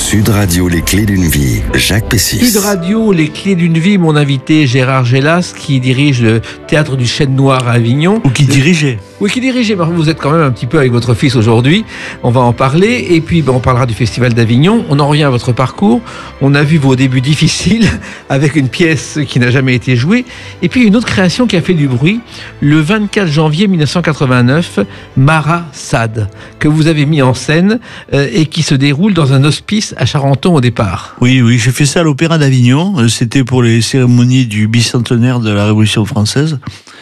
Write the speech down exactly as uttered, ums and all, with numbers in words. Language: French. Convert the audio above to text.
Sud Radio, les clés d'une vie, Jacques Pessis. Sud Radio, les clés d'une vie, mon invité Gérard Gélas, qui dirige le théâtre du Chêne Noir à Avignon. Ou qui dirigeait. Oui, qui dirigeait. Vous êtes quand même un petit peu avec votre fils aujourd'hui. On va en parler. Et puis, ben, on parlera du Festival d'Avignon. On en revient à votre parcours. On a vu vos débuts difficiles avec une pièce qui n'a jamais été jouée. Et puis, une autre création qui a fait du bruit. Le vingt-quatre janvier mille neuf cent quatre-vingt-neuf, Mara Sade, que vous avez mis en scène euh, et qui se déroule dans un hospice à Charenton au départ. Oui, oui, j'ai fait ça à l'Opéra d'Avignon. C'était pour les cérémonies du bicentenaire de la Révolution française.